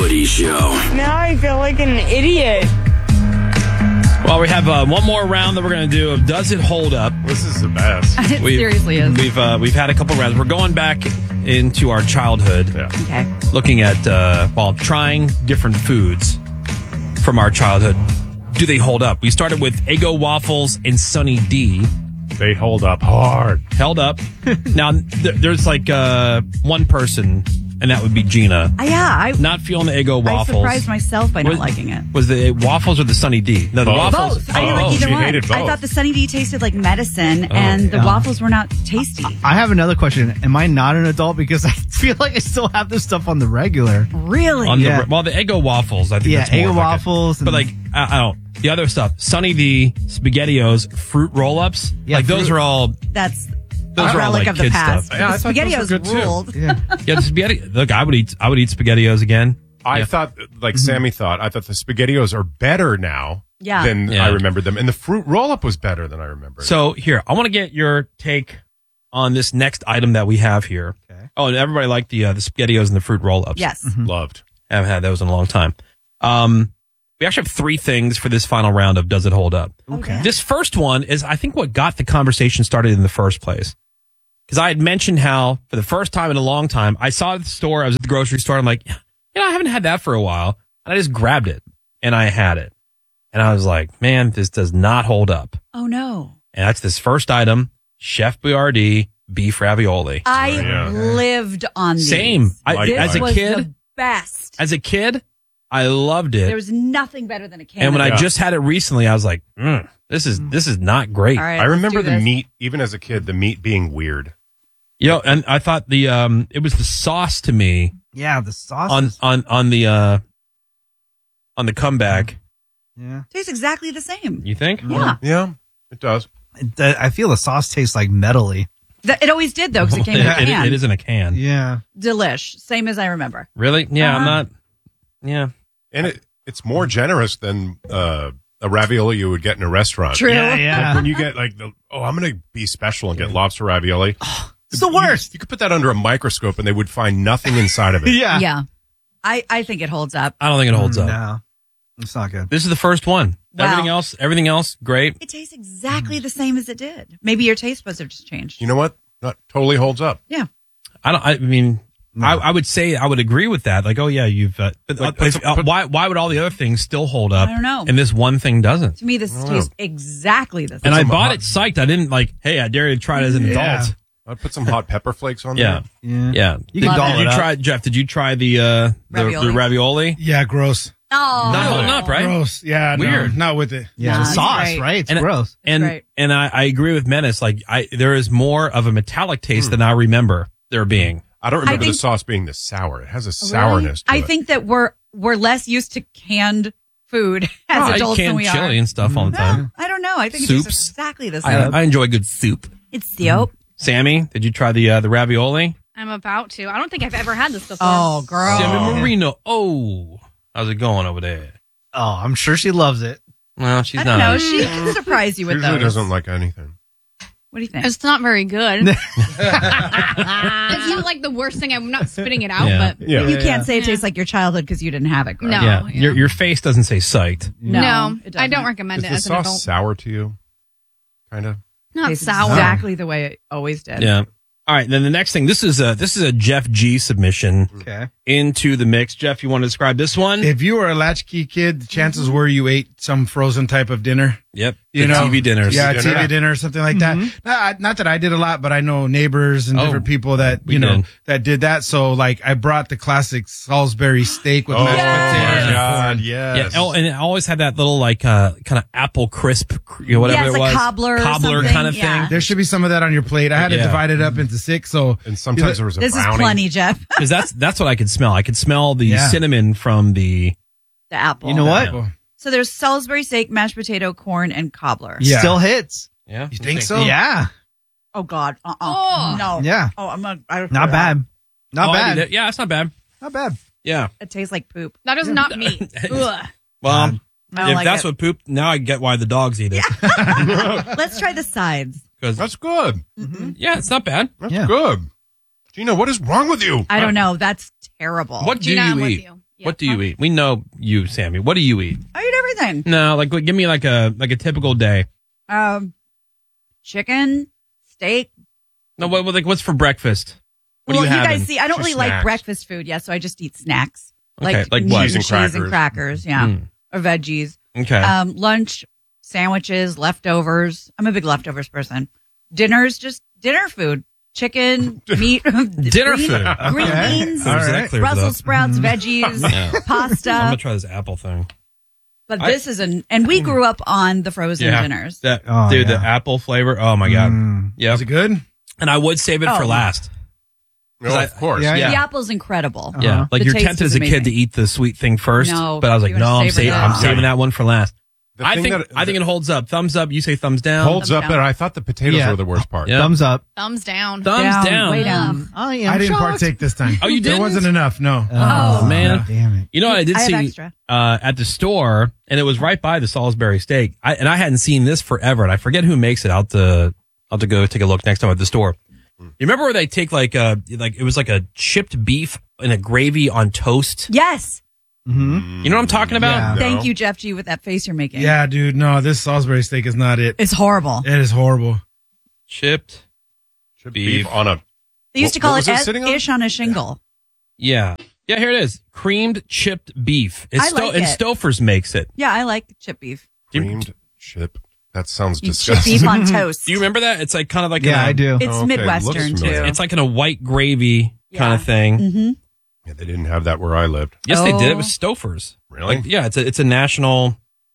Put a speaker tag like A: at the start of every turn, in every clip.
A: Woody Show.
B: Now I feel like an idiot.
C: Well, we have one more round that we're going to do of Does It Hold Up?
D: This is the best.
E: It seriously is.
C: We've had a couple rounds. We're going back into our childhood.
D: Yeah.
E: Okay.
C: Looking at, trying different foods from our childhood. Do they hold up? We started with Eggo waffles and Sunny D.
D: They hold up hard.
C: Held up. Now, there's like one person, and that would be Gina.
E: I
C: Not feeling the Eggo
E: I
C: waffles.
E: surprised myself by not liking it.
C: Was the waffles or the Sunny D? No, the
D: Both.
C: waffles.
E: Both. I didn't like either
D: she
E: one.
D: hated both.
E: I thought the Sunny D tasted like medicine, and the waffles were not tasty.
F: I have another question. Am I not an adult? Because I feel like I still have this stuff on the regular.
E: Really?
C: The Eggo waffles, I think
F: Yeah,
C: that's more
F: Eggo
C: like
F: waffles.
C: it. But like, I don't. The other stuff, Sunny D, SpaghettiOs, fruit roll-ups,
F: Yeah,
C: like those
F: fruit-
C: are all...
E: That's
C: Those
E: a
C: are all
E: relic
C: like
E: of the
C: kid
E: past.
C: stuff.
D: Yeah, I thought those were
E: SpaghettiOs
D: good, too.
E: ruled.
F: Yeah.
C: Yeah, the spaghetti. Look, I would eat SpaghettiOs again.
D: I thought, like Sammy thought, I thought the SpaghettiOs are better now than
C: Yeah.
D: I remembered them. And the fruit roll-up was better than I remembered.
C: So here, I want to get your take on this next item that we have here.
F: Okay.
C: Oh, and everybody liked the SpaghettiOs and the fruit roll-ups.
E: Yes.
D: Loved.
C: I haven't had those in a long time. We actually have three things for this final round of Does It Hold Up?
E: Okay.
C: This first one is, I think, what got the conversation started in the first place. Because I had mentioned how, for the first time in a long time, I saw it at the store, I was at the grocery store, I'm like, I haven't had that for a while. And I just grabbed it, and I had it. And I was like, man, this does not hold up.
E: Oh, no.
C: And that's this first item, Chef Boyardee beef ravioli.
E: I lived on these.
C: Same.
D: Like-
C: As a
E: was
C: kid,
E: the best.
C: as a kid, I loved it.
E: There was nothing better than a can.
C: And when
E: of
C: I just had it recently, I was like, this is not great.
E: All right,
D: I remember
E: let's do
D: the
E: this.
D: meat, even as a kid, the meat being weird.
C: And I thought the it was the sauce to me
F: Yeah, the sauce.
C: on the comeback.
F: Yeah.
E: Tastes exactly the same.
C: You think?
E: Yeah.
D: Yeah, it does.
F: I feel the sauce tastes like metally.
E: It always did, though, because it came in a can.
C: It is in a can.
F: Yeah.
E: Delish. Same as I remember.
C: Really? Yeah, I'm not. Yeah.
D: And it's more generous than a ravioli you would get in a restaurant.
E: True.
D: Like when you get like I'm going to be special and get lobster ravioli.
F: It's the worst.
D: You could put that under a microscope and they would find nothing inside of it.
F: Yeah.
E: Yeah. I think it holds up.
C: I don't think it holds up.
F: No. It's not good.
C: This is the first one.
E: Wow.
C: Everything else, great.
E: It tastes exactly the same as it did. Maybe your taste buds have just changed.
D: You know what? That totally holds up.
E: Yeah.
C: I would say I would agree with that. Like, oh yeah, you've. Why would all the other things still hold up?
E: I don't know.
C: And this one thing doesn't.
E: To me, this tastes exactly the same.
C: And I bought it psyched. I didn't like, hey, I dare you to try it as an
F: Yeah.
C: adult.
D: I'd put some hot pepper flakes on
C: Yeah.
D: there.
C: Yeah.
F: You can doll
C: Did
F: it
C: you
F: up.
C: try, Jeff? Did you try the ravioli?
G: Yeah, gross.
E: Oh.
C: Not holding up, right?
G: Gross. Yeah,
C: Weird.
G: No, not with it.
F: Yeah.
E: It's
F: The sauce,
E: great.
F: right? It's
C: And-
F: gross.
C: And
E: right.
C: and I agree with Menace. Like there is more of a metallic taste than I remember there being.
D: I don't remember
E: think-
D: the sauce being this sour. It has a sourness to
E: I
D: it.
E: think that we're less used to canned food as
C: I
E: adults
C: can
E: than we
C: chili
E: are.
C: and stuff all the time.
E: I don't know. I think it
C: Soups.
E: tastes exactly the same.
C: I enjoy good soup.
E: It's soup.
C: Sammy, did you try the ravioli?
H: I'm about to. I don't think I've ever had this before.
E: Oh, girl.
C: Sammy Marino. Oh, how's it going over there?
F: Oh, I'm sure she loves it.
C: Well, she's
E: I don't
C: not.
E: know. She can surprise you with
D: usually
E: those.
D: doesn't like anything.
E: What do you think?
H: It's not very good. It's not like the worst thing. I'm not spitting it out,
C: Yeah.
H: but
D: Yeah.
E: You can't say it tastes like your childhood because you didn't have it. Greg.
H: No.
C: Yeah,
H: yeah.
C: your face doesn't say psyched.
H: no,
E: it
H: I
E: doesn't.
H: don't recommend
D: Is
H: it
D: the
H: as an
D: sauce
H: adult.
D: sour to you? Kind of.
H: Not
E: Tastes
H: sour.
E: exactly the way it always did.
C: Yeah. All right. Then the next thing. This is a Jeff G submission
F: Okay.
C: into the mix. Jeff, you want to describe this one?
G: If you were a latchkey kid, the chances were you ate some frozen type of dinner.
C: Yep.
G: You
C: The
G: know,
C: TV dinners.
G: Yeah,
D: Dinner.
G: TV dinner or something like that. Not that I did a lot, but I know neighbors and
C: Oh,
G: different people that
C: we
G: you know
C: did.
G: that did that. So like, I brought the classic Salisbury steak with
D: Oh,
G: mashed
D: my
G: potatoes.
D: God.
C: Yeah.
D: Yes.
C: Oh, and it always had that little like kind of apple crisp, whatever
E: Yeah, it's
C: it
E: like
C: was,
E: cobbler or
C: cobbler
E: something,
C: kind of
E: yeah.
C: thing.
G: There should be some of that on your plate. I had to
C: Yeah.
G: divide it up into 6. So
D: And sometimes there was a
E: This is
D: brownie.
E: plenty, Jeff.
C: Because that's what I could smell. I could smell the
G: Yeah.
C: cinnamon from the.
E: The apple.
F: You know what?
C: Yeah.
E: So there's Salisbury steak, mashed potato, corn, and cobbler.
G: Yeah.
F: Still hits.
C: Yeah.
G: You think so?
F: Yeah.
E: Oh God.
H: Oh.
E: No.
F: Yeah.
E: Oh, I'm not. I don't
F: Not bad. Not
C: Oh, I
F: bad.
C: did it. Yeah, it's not bad.
F: Not bad.
C: Yeah.
E: It tastes like poop.
H: That is not meat. Ugh.
C: Well,
E: I don't
C: if
E: like
C: that's
E: it.
C: what poop, now I get why the dogs eat it.
E: Let's try the sides.
C: Because
D: That's good.
C: yeah, it's not bad.
D: That's
F: Yeah.
D: good. Gina, what is wrong with you?
E: I don't know. That's terrible.
C: What do
H: Gina, I'm
C: you
H: with
C: eat?
H: you.
C: What do you eat? We know you, Sammy. What do you eat?
E: I eat everything.
C: No, like give me like a typical day.
E: Chicken, steak.
C: No, what's for breakfast? What
E: Well,
C: do you have?
E: guys see, I don't
D: For
E: really like
D: snacks.
E: breakfast food, so I just eat snacks.
C: Okay, like what?
E: cheese and crackers, or veggies.
C: Okay.
E: Lunch, sandwiches, leftovers. I'm a big leftovers person. Dinners, just dinner food. Chicken, meat,
C: Dinner
E: green,
C: food.
E: green
F: Okay.
E: beans,
C: All right. That clears it
E: Brussels
C: up.
E: sprouts, veggies,
C: Yeah. I'm
E: pasta.
C: gonna try this apple thing.
E: But this is and we grew up on the frozen dinners.
C: That,
F: Oh,
C: dude, the
F: yeah.
C: apple flavor. Oh my god. Yeah.
G: Is it good?
C: And I would save it for last.
D: No, of course.
F: Yeah,
C: Yeah.
E: The apple's incredible.
C: Yeah. Like
E: The
C: you're
E: taste
C: tempted
E: is
C: as a kid to
E: amazing.
C: eat the sweet thing first.
E: No,
C: but I was like,
E: you
C: no,
E: wanna
C: I'm
E: savor
C: I'm
E: that.
C: saving that one for last.
D: The
C: I
D: thing
C: think
D: that-
C: I think it holds up. Thumbs up. You say thumbs down.
D: Holds up,
E: down.
D: but I thought the potatoes
F: Yeah.
D: were the worst part.
C: Yeah.
F: Thumbs up.
H: Thumbs down.
C: Thumbs down.
E: Way down.
F: I am
G: I didn't
F: shocked.
G: partake this time.
C: Oh, you
G: There
C: didn't?
G: wasn't enough. No.
C: Oh, man.
F: Damn it.
C: You know what I did
E: I have
C: see
E: extra.
C: at the store, and it was right by the Salisbury steak. I hadn't seen this forever, and I forget who makes it. I'll have to go take a look next time at the store. You remember where they take like it was like a chipped beef in a gravy on toast?
E: Yes.
C: You know what I'm talking about?
F: Yeah.
D: No.
E: Thank you, Jeff G, with that face you're making.
G: Yeah, dude. No, this Salisbury steak is not it.
E: It's horrible.
G: It is horrible.
C: Chipped.
D: Should
C: Beef.
D: beef on a.
E: They used to
D: What
E: call
D: was
E: it
D: it sitting on?
E: ish on a shingle.
C: Yeah. Yeah, here it is. Creamed chipped beef.
E: I like
C: and
E: it.
C: Stouffer's makes it.
E: Yeah, I like chip beef.
D: Creamed chip. That sounds
E: You chip
D: disgusting.
E: beef on toast.
C: Do you remember that? It's like kind of like
F: Yeah, I do.
E: It's
D: Okay,
E: Midwestern
D: looks
E: too.
D: familiar.
C: It's like in a white gravy kind of
E: Yeah.
C: thing.
E: Mm-hmm.
D: Yeah, they didn't have that where I lived.
C: Yes, they did.
E: Oh.
C: It was Stouffer's.
D: Really?
C: Like, yeah, it's a national.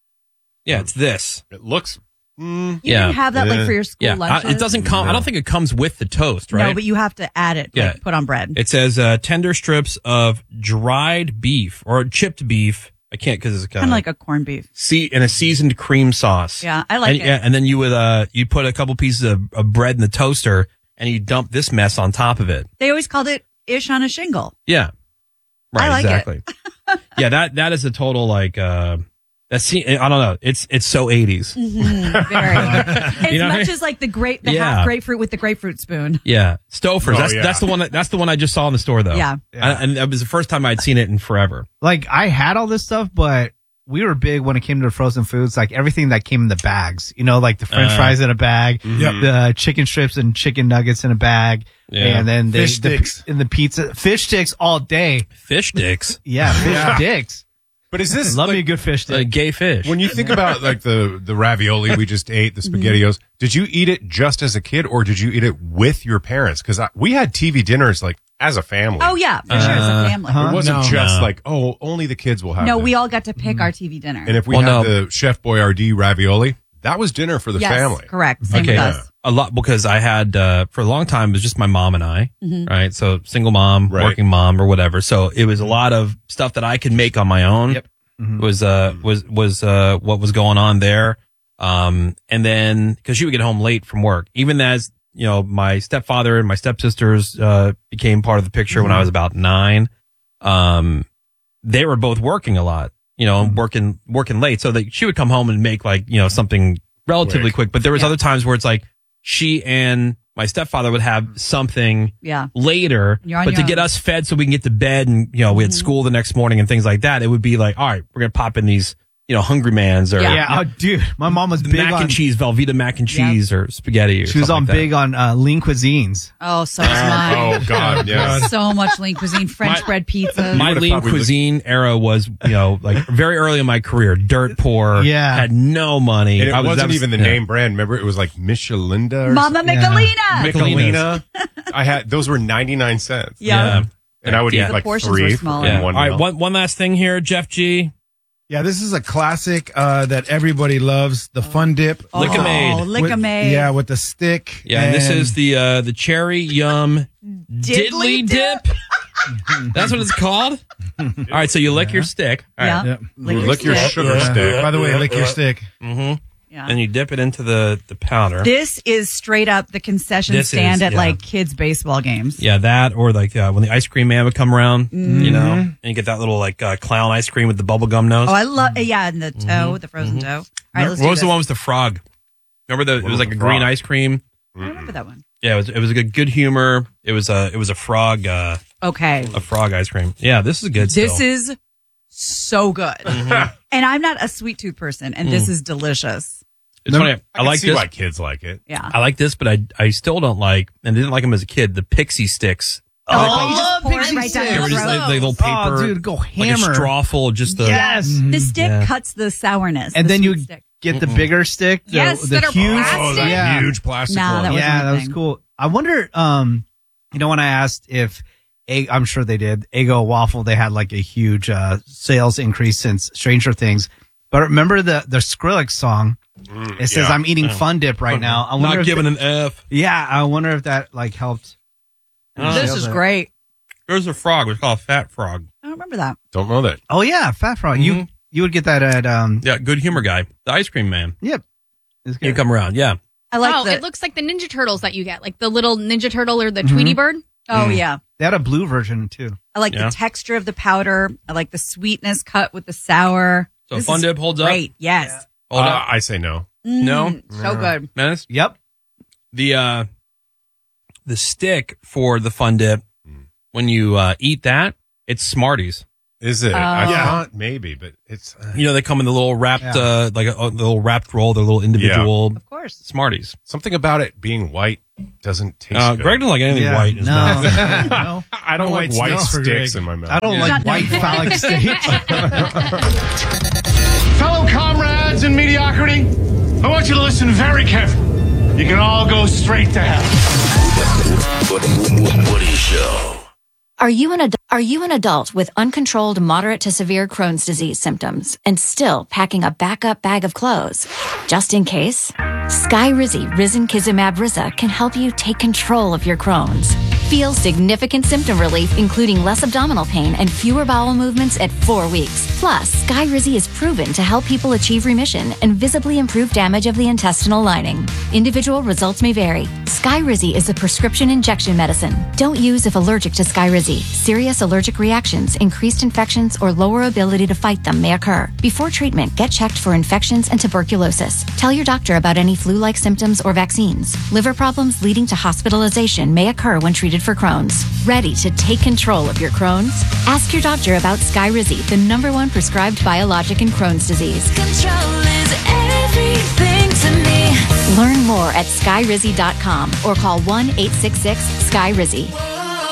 C: Yeah, it's this.
D: It looks.
E: You
C: Yeah.
E: didn't have that like
D: Yeah.
E: for your school
C: Yeah,
E: lunches.
C: it doesn't come. I don't think it comes with the toast, right?
E: No, but you have to add it.
C: Yeah.
E: Like, put on bread.
C: It says tender strips of dried beef or chipped beef. I can't because it's
E: Kind of like a corned beef.
C: in a seasoned cream sauce.
E: Yeah, I like
C: and,
E: it.
C: Yeah, and then you would you put a couple pieces of bread in the toaster and you dump this mess on top of it.
E: They always called it ish on a shingle.
C: Yeah, right.
E: I like
C: exactly. Yeah, that is a total like that's. I don't know. It's so 80s.
E: Very. As
C: You know what I
E: much
C: mean?
E: as like the
C: Yeah.
E: half grapefruit with the grapefruit spoon.
C: Yeah, Stouffer's.
D: Oh, yeah.
C: That's the one. That's the one I just saw in the store though.
E: Yeah.
C: And that was the first time I'd seen it in forever.
F: Like, I had all this stuff, but we were big when it came to frozen foods, like everything that came in the bags, like the french fries in a bag, the chicken strips and chicken nuggets in a bag.
C: Yeah.
F: And then
G: Fish sticks.
F: in the pizza, fish sticks all day.
C: Fish sticks.
F: Yeah. Fish sticks.
D: But is this
F: Love
D: like,
F: me a good fish stick.
C: Gay fish.
D: when you think about like the ravioli we just ate, the SpaghettiOs? Did you eat it just as a kid, or did you eat it with your parents? Because we had TV dinners like as a family.
E: Oh yeah, for sure. As a family.
D: It wasn't
G: No.
D: just
C: No.
D: like, oh, only the kids will have.
E: No,
D: this.
E: we all got to pick our TV dinner.
D: And if we
C: Well,
D: had the Chef Boyardee ravioli, that was dinner for the
E: yes,
D: family.
E: correct. Same
C: Okay,
E: with us.
C: a lot because I had for a long time it was just my mom and I, right? So single mom,
D: Right.
C: working mom, or whatever. So it was a lot of stuff that I could make on my own.
G: Yep.
C: Was what was going on there. And then because she would get home late from work, even as my stepfather and my stepsisters became part of the picture when I was about 9. They were both working a lot, working late. So she would come home and make like something relatively quick. But there was other times where it's like she and my stepfather would have something
E: Yeah.
C: later,
E: You're on
C: but
E: your
C: to get
E: own.
C: us fed so we can get to bed and, we had school the next morning and things like that, it would be like, all right, we're going to pop in these, Hungry Man's or
E: Yeah.
F: Yeah. Oh, dude. My mom was big
C: mac
F: on,
C: and cheese, Velveeta mac and
E: Yeah.
C: cheese or spaghetti. Or
F: she was on
C: something like
F: big on lean cuisines.
E: Oh, so was mine.
D: Oh God, yeah.
E: So much lean cuisine, French bread pizza.
C: that. My
D: would've
C: lean
D: thought we
C: cuisine era was, like very early in my career, dirt poor,
F: Yeah.
C: had no money.
D: And it
C: that
D: wasn't
C: was-
D: even the
C: yeah.
D: name brand. Remember, it was like Michelinda or
E: Mama Michelina.
C: Michelina's.
D: I had those were 99 cents.
E: Yeah.
D: And I would
C: Yeah.
D: eat like
E: The portions
D: 3
E: were smaller.
C: Yeah.
D: in one
C: All right,
D: meal.
C: one last thing here, Jeff G.
G: Yeah, this is a classic that everybody loves. The Fun Dip.
C: Lick-a-Maid.
E: Oh, Lick-a-Maid.
G: Yeah, with the stick.
C: Yeah, and this is the cherry yum diddly dip. That's what it's called. All right, so you lick your stick. All right.
E: Yeah.
G: Yep.
D: Lick your
E: stick.
D: sugar stick.
G: By the way, lick your stick.
E: Yeah.
C: And you dip it into the powder.
E: This is straight up the concession
C: This
E: stand
C: is,
E: at
C: yeah.
E: like kids baseball games.
C: Yeah, that or like when the ice cream man would come around, and you get that little like clown ice cream with the bubble gum nose.
E: Oh, I love and the toe, the frozen toe. All right, let's
C: What
E: do
C: was the
E: this.
C: one with the frog? Remember it was
D: was
C: like
D: the
C: a green
D: frog?
C: ice cream.
E: I remember that one.
C: Yeah, it was a good humor. It was a frog
E: Okay.
C: ice cream. Yeah, this is good.
E: This
C: still.
E: is so good. And I'm not a sweet tooth person, and this is delicious.
C: It's funny. I like
D: see
C: this.
D: why kids like it.
E: Yeah.
C: I like this, but I still don't like, and didn't like them as a kid, the pixie sticks.
E: You
F: love
E: just pour it
F: pixie
E: right down
C: They
E: your
C: were just
E: throat.
C: like little paper.
F: Oh, dude, go
C: Like a
F: hammer.
C: straw full of just the.
F: Yes.
E: The stick
C: Yeah.
E: cuts the sourness.
F: And
E: the
F: then you
E: sweet stick.
F: get the bigger stick.
H: Yes,
F: the
H: that are
F: huge.
H: plastic.
D: Oh, that
F: Yeah.
D: huge plastic
E: Nah,
D: one.
E: that was
F: Yeah, that was
E: amazing.
F: cool. I wonder, when I asked if, I'm sure they did, Eggo Waffle, they had like a huge sales increase since Stranger Things. But remember the Skrillex song? It says,
D: yeah.
F: I'm eating Fun Dip right now. I wonder
C: Not
F: if
C: giving an F.
F: yeah, I wonder if that like helped.
E: This is great.
C: There's a frog. It's called a fat frog.
E: I don't remember that.
D: Don't know that.
F: Oh yeah, Fat Frog. You would get that at,
C: Yeah, good humor guy. The ice cream man.
F: yep. It's
C: You
F: good.
C: come around. Yeah.
E: I like
H: Oh,
E: the.
H: it looks like the Ninja Turtles that you get, like the little Ninja Turtle or the Tweety Bird.
E: Oh yeah.
F: They had a blue version too.
E: I like
C: Yeah.
E: the texture of the powder. I like the sweetness cut with the sour.
C: So
E: This
C: Fun
E: is
C: Dip holds up?
E: Great. Yes.
C: Hold up.
D: I say no.
C: No?
E: So good.
C: Menace?
F: Yep.
C: The stick for the Fun Dip, when you eat that, it's Smarties.
D: Is it? I
E: Yeah.
D: thought maybe, but it's.
C: You know, they come in the little wrapped,
F: Yeah.
C: like a little wrapped roll, they're little individual
E: Of course.
C: Smarties.
D: Something about it being white doesn't taste good.
C: Greg doesn't like anything
F: Yeah.
C: white. in his
F: No.
C: mouth.
F: No.
D: I don't like white
G: smells for
D: sticks
G: Greg.
D: in my mouth.
F: I don't like white phallic steaks.
A: Fellow comrades in mediocrity, I want you to listen very carefully. You can all go straight to hell.
I: Woody Show.
J: Are you an adult with uncontrolled moderate to severe Crohn's disease symptoms and still packing a backup bag of clothes? Just in case, Skyrizi Risankizumab Riza can help you take control of your Crohn's. Feel significant symptom relief, including less abdominal pain and fewer bowel movements at 4 weeks. Plus, Skyrizi is proven to help people achieve remission and visibly improve damage of the intestinal lining. Individual results may vary. Skyrizi is a prescription injection medicine. Don't use if allergic to Skyrizi. Serious allergic reactions, increased infections, or lower ability to fight them may occur. Before treatment, get checked for infections and tuberculosis. Tell your doctor about any flu-like symptoms or vaccines. Liver problems leading to hospitalization may occur when treated for Crohn's. Ready to take control of your Crohn's? Ask your doctor about Skyrizi, the #1 prescribed biologic in Crohn's disease. Control is everything to me. Learn more at skyrizi.com or call 1-866-SKYRIZI.